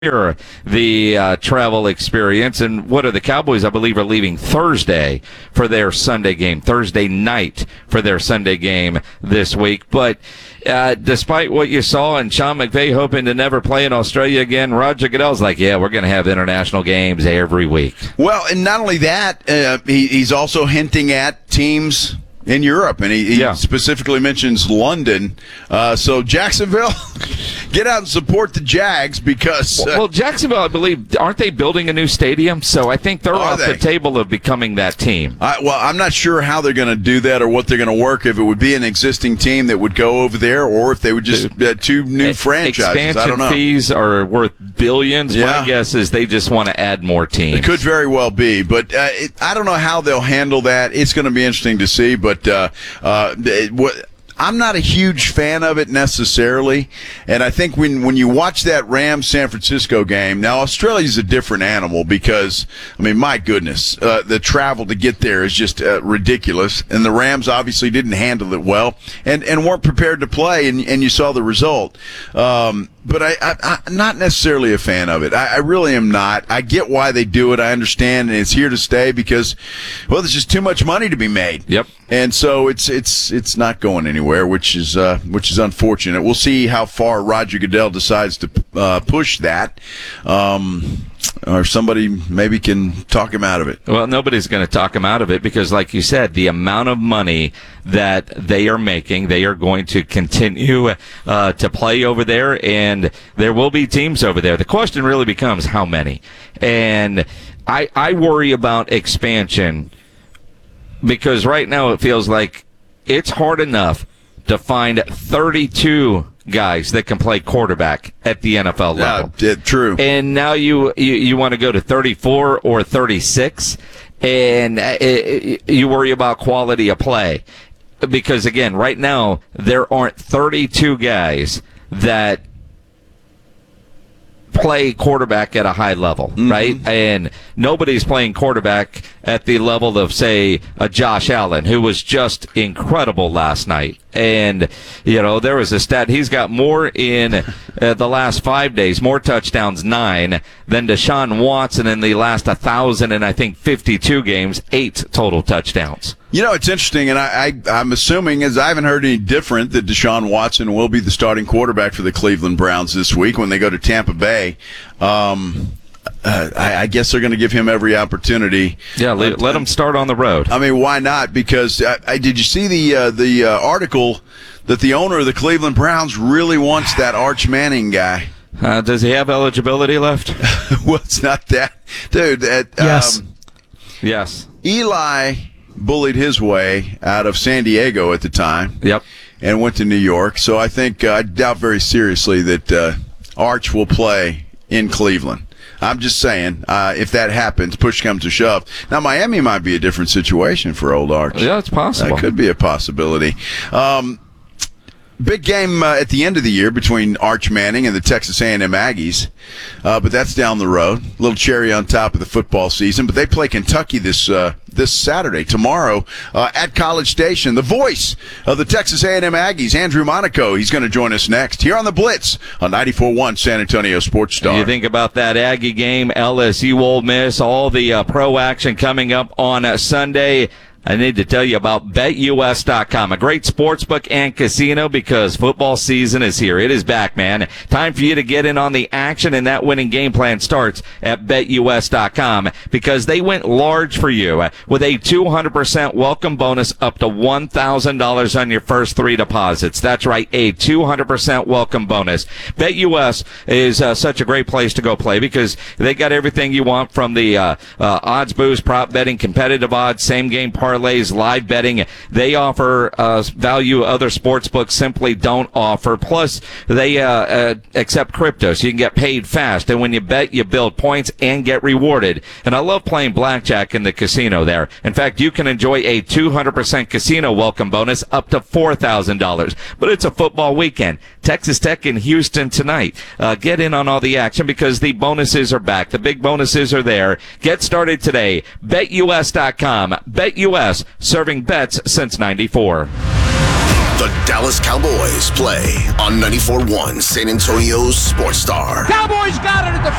the travel experience. And what are the Cowboys, I believe, are leaving Thursday for their Sunday game, Thursday night for their Sunday game this week. But despite what you saw and Sean McVay hoping to never play in Australia again, Roger Goodell's like, yeah, we're going to have international games every week. Well, and not only that, he's also hinting at teams in Europe, and he specifically mentions London. So Jacksonville, get out and support the Jags because... well, Jacksonville, I believe, aren't they building a new stadium? So I think they're off the table of becoming that team. Well, I'm not sure how they're going to do that or what they're going to work, if it would be an existing team that would go over there or if they would just two new franchises. Expansion I don't know. Fees are worth billions. Yeah. My guess is they just want to add more teams. It could very well be, but I don't know how they'll handle that. It's going to be interesting to see, but I'm not a huge fan of it necessarily, and I think when you watch that Rams-San Francisco game, now Australia's a different animal because, I mean, my goodness, the travel to get there is just ridiculous, and the Rams obviously didn't handle it well and weren't prepared to play, and you saw the result. But I'm not necessarily a fan of it. I really am not. I get why they do it. I understand, and it's here to stay because, well, there's just too much money to be made. Yep. And so it's not going anywhere, which is unfortunate. We'll see how far Roger Goodell decides to push that, or somebody maybe can talk him out of it. Well, nobody's going to talk him out of it because, like you said, the amount of money that they are making, they are going to continue to play over there, and there will be teams over there. The question really becomes how many. And I worry about expansion because right now it feels like it's hard enough to find 32 guys that can play quarterback at the NFL level. Yeah, true. And now you want to go to 34 or 36, and you worry about quality of play. Because, again, right now there aren't 32 guys that play quarterback at a high level, right? And nobody's playing quarterback at the level of, say, a Josh Allen, who was just incredible last night. And, you know, there was a stat. He's got more in the last 5 days, more touchdowns, 9, than Deshaun Watson in the last 1,052 games, 8 total touchdowns. You know, it's interesting, and I'm assuming, as I haven't heard any different, that Deshaun Watson will be the starting quarterback for the Cleveland Browns this week when they go to Tampa Bay. I guess they're going to give him every opportunity. Yeah, let him start on the road. I mean, why not? Because did you see the article that the owner of the Cleveland Browns really wants that Arch Manning guy? Does he have eligibility left? Well, it's not that. Dude, yes. Eli bullied his way out of San Diego at the time. Yep. And went to New York. So I think I doubt very seriously that Arch will play in Cleveland. I'm just saying, if that happens, push comes to shove. Now, Miami might be a different situation for old Arch. Yeah, it's possible. That could be a possibility. Big game at the end of the year between Arch Manning and the Texas A&M Aggies, but that's down the road. A little cherry on top of the football season. But they play Kentucky this Saturday, tomorrow, at College Station. The voice of the Texas A&M Aggies, Andrew Monaco, he's going to join us next here on The Blitz on 94.1 San Antonio Sports Star. You think about that Aggie game, LSU, Ole Miss, all the pro action coming up on Sunday. I need to tell you about BetUS.com, a great sportsbook and casino because football season is here. It is back, man. Time for you to get in on the action, and that winning game plan starts at BetUS.com because they went large for you with a 200% welcome bonus up to $1,000 on your first 3 deposits. That's right, a 200% welcome bonus. BetUS is such a great place to go play because they got everything you want from the odds boost, prop betting, competitive odds, same game parlays, live betting. They offer value other sports books simply don't offer. Plus, they accept crypto, so you can get paid fast. And when you bet, you build points and get rewarded. And I love playing blackjack in the casino there. In fact, you can enjoy a 200% casino welcome bonus up to $4,000. But it's a football weekend. Texas Tech in Houston tonight. Get in on all the action because the bonuses are back. The big bonuses are there. Get started today. BetUS.com. BetUS, serving bets since '94. The Dallas Cowboys play on 94.1 San Antonio's Sports Star. Cowboys got it at the